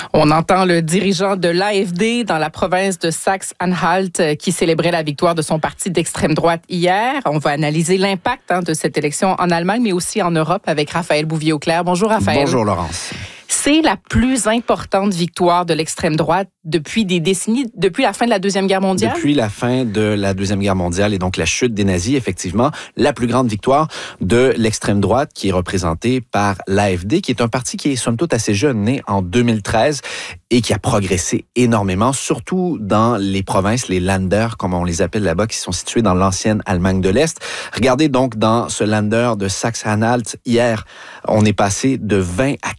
On entend le dirigeant de l'AfD dans la province de Saxe-Anhalt qui célébrait la victoire de son parti d'extrême droite hier. On va analyser l'impact de cette élection en Allemagne, mais aussi en Europe avec Raphaël Bouvier-Auclair. Bonjour Raphaël. Bonjour Laurence. C'est la plus importante victoire de l'extrême droite depuis des décennies, depuis la fin de la Deuxième Guerre mondiale? Depuis la fin de la Deuxième Guerre mondiale et donc la chute des nazis, effectivement, la plus grande victoire de l'extrême droite qui est représentée par l'AfD, qui est un parti qui est somme toute assez jeune, né en 2013 et qui a progressé énormément, surtout dans les provinces, les Länder, comme on les appelle là-bas, qui sont situés dans l'ancienne Allemagne de l'Est. Regardez donc dans ce Länder de Saxe-Anhalt, hier, on est passé de 20 à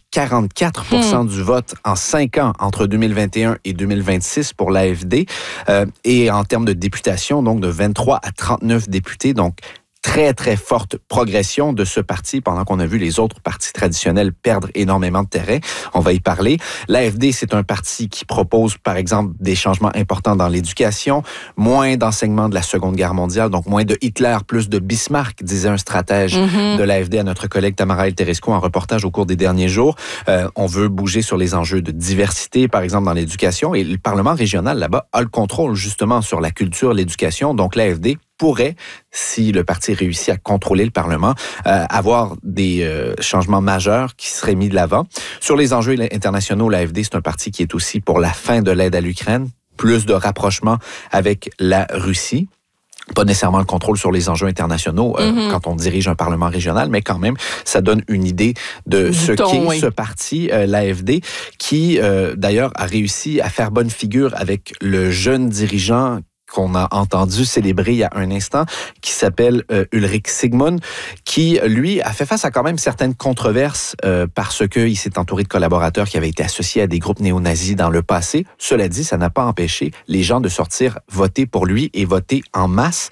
44% du vote en 5 ans, entre 2021 et 2026 pour l'AfD. Et en termes de députation, donc de 23 à 39 députés, donc très, très forte progression de ce parti pendant qu'on a vu les autres partis traditionnels perdre énormément de terrain. On va y parler. L'AfD, c'est un parti qui propose, par exemple, des changements importants dans l'éducation, moins d'enseignement de la Seconde Guerre mondiale, donc moins de Hitler, plus de Bismarck, disait un stratège de l'AfD à notre collègue Tamara El-Teresco en reportage au cours des derniers jours. On veut bouger sur les enjeux de diversité, par exemple, dans l'éducation. Et le Parlement régional, là-bas, a le contrôle, justement, sur la culture, l'éducation. Donc, l'AfD pourrait, si le parti réussit à contrôler le Parlement, avoir des changements majeurs qui seraient mis de l'avant. Sur les enjeux internationaux, l'AfD, c'est un parti qui est aussi pour la fin de l'aide à l'Ukraine, plus de rapprochement avec la Russie. Pas nécessairement le contrôle sur les enjeux internationaux quand on dirige un parlement régional, mais quand même, ça donne une idée de ce qu'est ce parti, l'AfD, qui d'ailleurs a réussi à faire bonne figure avec le jeune dirigeant qu'on a entendu célébrer il y a un instant, qui s'appelle Ulrich Sigmund, qui, lui, a fait face à quand même certaines controverses parce qu'il s'est entouré de collaborateurs qui avaient été associés à des groupes néo-nazis dans le passé. Cela dit, ça n'a pas empêché les gens de sortir voter pour lui et voter en masse.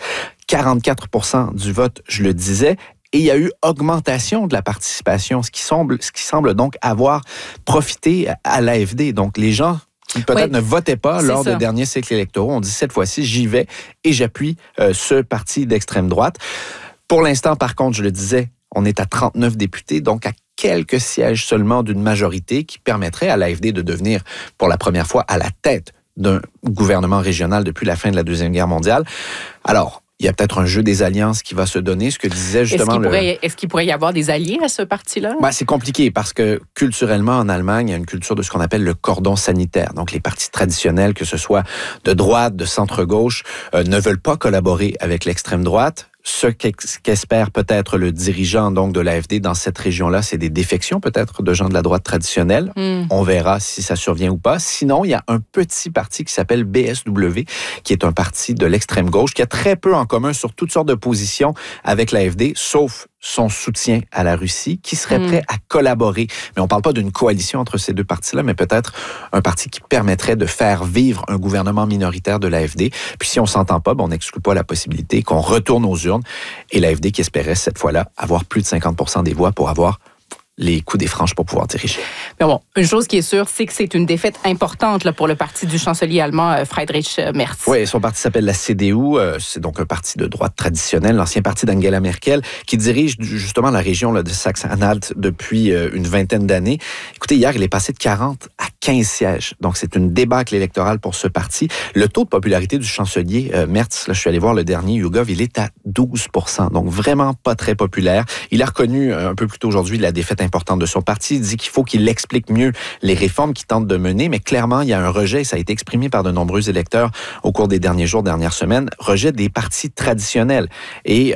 44% du vote, je le disais. Et il y a eu augmentation de la participation, ce qui semble donc avoir profité à l'AfD. Donc, les gens qui peut-être ne votaient pas lors des derniers cycles électoraux. On dit cette fois-ci, j'y vais et j'appuie ce parti d'extrême droite. Pour l'instant, par contre, je le disais, on est à 39 députés, donc à quelques sièges seulement d'une majorité qui permettrait à l'AfD de devenir pour la première fois à la tête d'un gouvernement régional depuis la fin de la Deuxième Guerre mondiale. Alors, il y a peut-être un jeu des alliances qui va se donner, ce que disait justement... Est-ce qu'il pourrait y avoir des alliés à ce parti-là? C'est compliqué parce que culturellement, en Allemagne, il y a une culture de ce qu'on appelle le cordon sanitaire. Donc, les partis traditionnels, que ce soit de droite, de centre-gauche, ne veulent pas collaborer avec l'extrême droite. Ce qu'espère peut-être le dirigeant donc de l'AfD dans cette région-là, c'est des défections peut-être de gens de la droite traditionnelle. On verra si ça survient ou pas. Sinon, il y a un petit parti qui s'appelle BSW, qui est un parti de l'extrême gauche, qui a très peu en commun sur toutes sortes de positions avec l'AfD, sauf son soutien à la Russie, qui serait prêt à collaborer. Mais on ne parle pas d'une coalition entre ces deux partis-là, mais peut-être un parti qui permettrait de faire vivre un gouvernement minoritaire de l'AfD. Puis si on ne s'entend pas, on n'exclut pas la possibilité qu'on retourne aux urnes. Et l'AfD qui espérait cette fois-là avoir plus de 50% des voix pour avoir les coups des franges pour pouvoir diriger. Mais bon, une chose qui est sûre, c'est que c'est une défaite importante là, pour le parti du chancelier allemand Friedrich Merz. Oui, son parti s'appelle la CDU. C'est donc un parti de droite traditionnel, l'ancien parti d'Angela Merkel, qui dirige justement la région de Saxe-Anhalt depuis une vingtaine d'années. Écoutez, hier, il est passé de 40 à 15 sièges. Donc, c'est une débâcle électorale pour ce parti. Le taux de popularité du chancelier Merz, là, je suis allé voir le dernier YouGov, il est à 12%. Donc, vraiment pas très populaire. Il a reconnu un peu plus tôt aujourd'hui la défaite importante de son parti. Il dit qu'il faut qu'il explique mieux les réformes qu'il tente de mener, mais clairement, il y a un rejet, ça a été exprimé par de nombreux électeurs au cours des derniers jours, dernières semaines, rejet des partis traditionnels. Et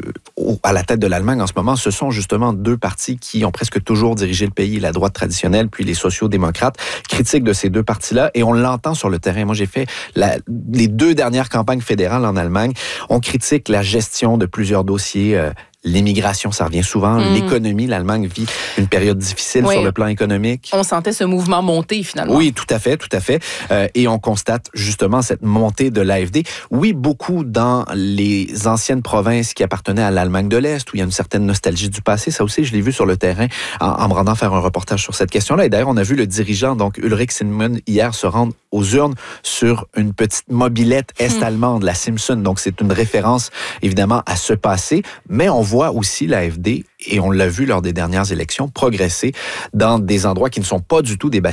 à la tête de l'Allemagne en ce moment, ce sont justement deux partis qui ont presque toujours dirigé le pays, la droite traditionnelle, puis les sociaux-démocrates, critiquent de ces deux partis-là, et on l'entend sur le terrain. Moi, j'ai fait les 2 dernières campagnes fédérales en Allemagne. On critique la gestion de plusieurs dossiers, l'immigration, ça revient souvent. L'économie, l'Allemagne vit une période difficile sur le plan économique. On sentait ce mouvement monter, finalement. Oui, tout à fait, tout à fait. Et on constate justement cette montée de l'AfD. Oui, beaucoup dans les anciennes provinces qui appartenaient à l'Allemagne de l'Est, où il y a une certaine nostalgie du passé. Ça aussi, je l'ai vu sur le terrain en me rendant faire un reportage sur cette question-là. Et d'ailleurs, on a vu le dirigeant, donc Ulrich Sigmund, hier se rendre aux urnes sur une petite mobilette est-allemande, la Simpson. Donc, c'est une référence, évidemment, à ce passé. Mais on voit aussi l'AfD, et on l'a vu lors des dernières élections, progresser dans des endroits qui ne sont pas du tout des